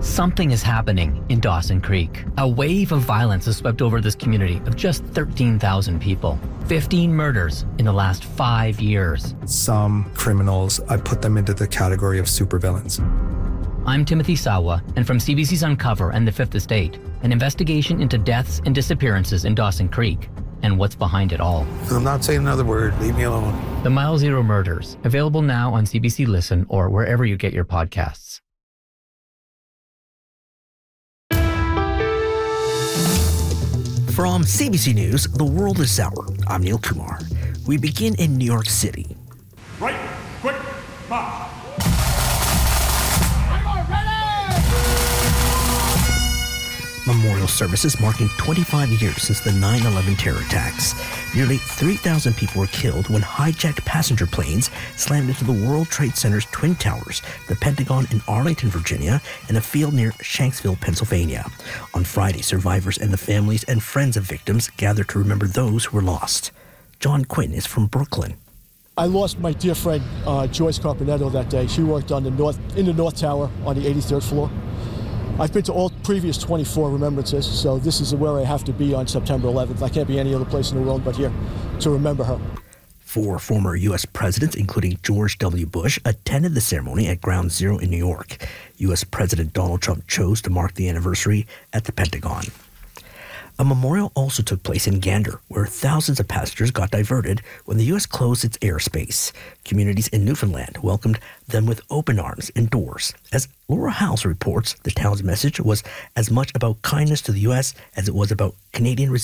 Something is happening in Dawson Creek. A wave of violence has swept over this community of just 13,000 people. 15 murders in the last 5 years. Some criminals, I put them into the category of supervillains. I'm Timothy Sawa, and from CBC's Uncover and The Fifth Estate, an investigation into deaths and disappearances in Dawson Creek and what's behind it all. I'm not saying another word. Leave me alone. The Mile Zero Murders, available now on CBC Listen or wherever you get your podcasts. From CBC News, The World is Sour. I'm Neil Kumar. We begin in New York City. Right, quick, march. Memorial services marking 25 years since the 9/11 terror attacks. Nearly 3,000 people were killed when hijacked passenger planes slammed into the World Trade Center's Twin Towers, the Pentagon in Arlington, Virginia, and a field near Shanksville, Pennsylvania. On Friday, survivors and the families and friends of victims gathered to remember those who were lost. John Quinn is from Brooklyn. I lost my dear friend Joyce Carpenetto that day. She worked in the North Tower on the 83rd floor. I've been to all previous 24 remembrances, so this is where I have to be on September 11th. I can't be any other place in the world but here to remember her. 4 former U.S. presidents, including George W. Bush, attended the ceremony at Ground Zero in New York. U.S. President Donald Trump chose to mark the anniversary at the Pentagon. A memorial also took place in Gander, where thousands of passengers got diverted when the U.S. closed its airspace. Communities in Newfoundland welcomed them with open arms and doors. As Laura House reports, the town's message was as much about kindness to the U.S. as it was about Canadian resilience.